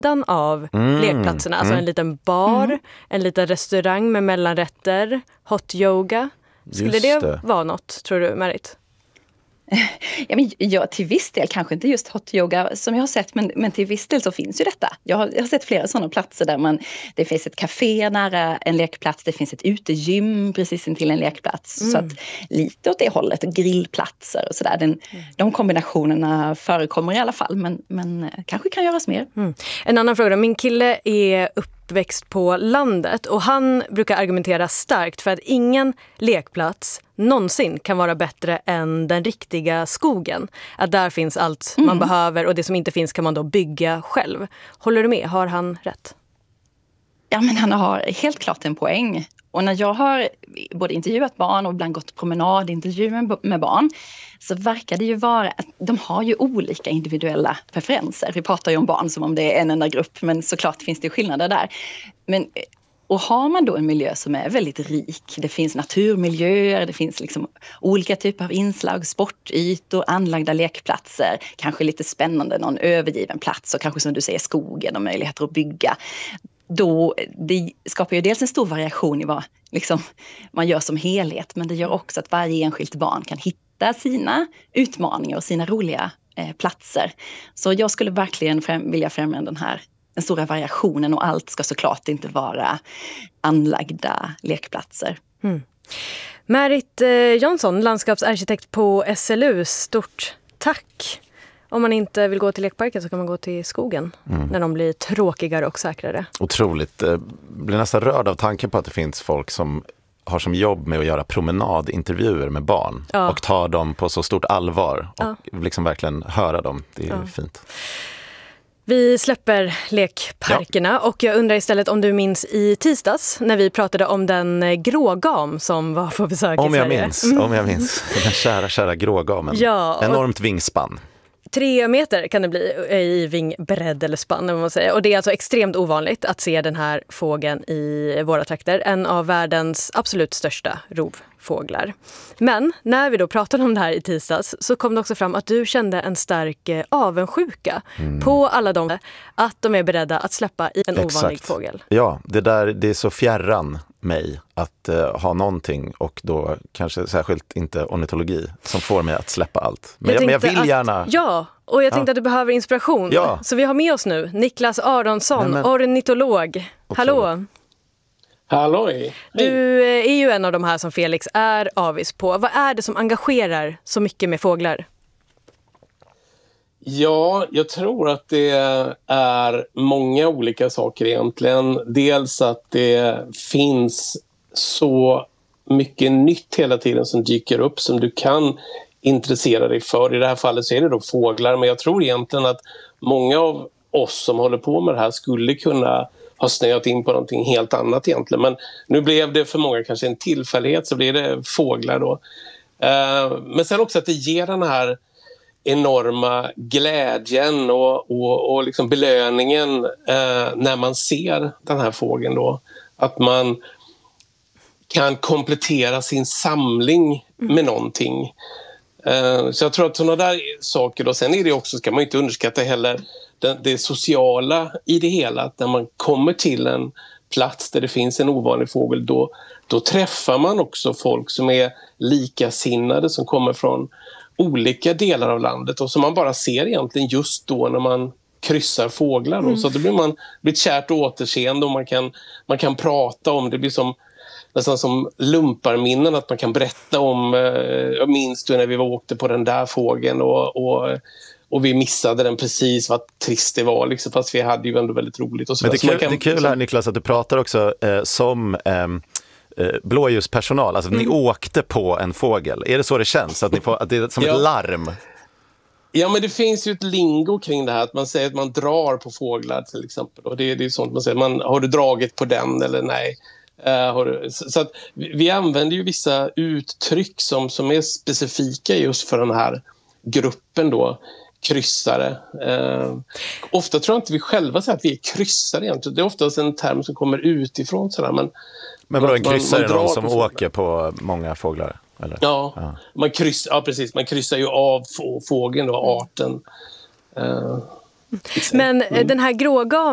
av lekplatserna. Alltså en liten bar, en liten restaurang med mellanrätter, hot yoga. Skulle det vara något, tror du, Merit? Ja, till viss del, kanske inte just hot yoga som jag har sett, men till viss del så finns ju detta. Jag har sett flera sådana platser där det finns ett café nära en lekplats, det finns ett utegym precis intill en lekplats. Så att lite åt det hållet, grillplatser och sådär. De kombinationerna förekommer i alla fall, men kanske kan göras mer. En annan fråga då. Min kille är uppväxt på landet och han brukar argumentera starkt för att ingen lekplats någonsin kan vara bättre än den riktiga skogen. Att där finns allt man behöver och det som inte finns kan man då bygga själv. Håller du med? Har han rätt? Ja, men han har helt klart en poäng. Och när jag har både intervjuat barn och ibland gått promenadintervjuer med barn så verkar det ju vara att de har ju olika individuella preferenser. Vi pratar ju om barn som om det är en enda grupp, men såklart finns det skillnader där. Och har man då en miljö som är väldigt rik, det finns naturmiljöer, det finns liksom olika typer av inslag, sportytor, anlagda lekplatser, kanske lite spännande, någon övergiven plats och kanske som du säger skogen och möjligheter att bygga. Då, det skapar ju dels en stor variation i vad liksom, man gör som helhet, men det gör också att varje enskilt barn kan hitta sina utmaningar och sina roliga platser. Så jag skulle verkligen vilja främja den stora variationen och allt ska såklart inte vara anlagda lekplatser. Merit Jönsson, landskapsarkitekt på SLU, stort tack. Om man inte vill gå till lekparken så kan man gå till skogen när de blir tråkigare och säkrare. Otroligt. Blir nästan rörd av tanken på att det finns folk som har som jobb med att göra promenadintervjuer med barn och ta dem på så stort allvar och liksom verkligen höra dem. Det är fint. Vi släpper lekparkerna och jag undrar istället om du minns i tisdags när vi pratade om den grågam som var på besök i Sverige. Om jag minns. Den kära grågamen. Ja, enormt vingspann. 3 meter kan det bli i vingbredd eller spann, vad man säger. Och det är alltså extremt ovanligt att se den här fågeln i våra trakter. En av världens absolut största rovfåglar. Men när vi då pratade om det här i tisdags så kom det också fram att du kände en stark avundsjuka på alla de att de är beredda att släppa i en ovanlig fågel. Ja, det är så fjärran mig att ha någonting och då kanske särskilt inte ornitologi som får mig att släppa allt. Men jag vill gärna... Ja, och jag tänkte att du behöver inspiration. Ja. Så vi har med oss nu Niklas Aronsson, ornitolog. Hallå! Halloj! Du är ju en av de här som Felix är avis på. Vad är det som engagerar så mycket med fåglar? Ja, jag tror att det är många olika saker egentligen. Dels att det finns så mycket nytt hela tiden som dyker upp som du kan intressera dig för. I det här fallet så är det då fåglar, men jag tror egentligen att många av oss som håller på med det här skulle kunna ha snöat in på någonting helt annat egentligen. Men nu blev det för många kanske en tillfällighet, så blir det fåglar då. Men sen också att det ger den här enorma glädjen och liksom belöningen när man ser den här fågeln då. Att man kan komplettera sin samling med någonting. Så jag tror att sådana där saker då, sen är det också, ska man inte underskatta heller det sociala i det hela, att när man kommer till en plats där det finns en ovanlig fågel, då träffar man också folk som är likasinnade, som kommer från olika delar av landet och som man bara ser egentligen just då när man kryssar fåglar då. Så att det blir ett kärt återseende och man kan prata om det. Blir som nästan som lumparminnen, att man kan berätta om jag minns du när vi åkte på den där fågeln och vi missade den precis, vad trist det var liksom, fast vi hade ju ändå väldigt roligt och så. Men det är kul här, Niklas, att du pratar också som blåljuspersonal, alltså ni åkte på en fågel. Är det så det känns? Att det är som ett larm? Ja, men det finns ju ett lingo kring det här, att man säger att man drar på fåglar till exempel. Och det är sånt man säger, har du dragit på den eller nej? Så att vi använder ju vissa uttryck som är specifika just för den här gruppen då, kryssare. Ofta tror jag inte vi själva säger att vi är kryssare egentligen. Det är oftast en term som kommer utifrån sådär, men vadå, en kryssare är någon som åker på många fåglar? Eller? Ja. Precis. Man kryssar ju av fågeln då, arten. Men den här grågamen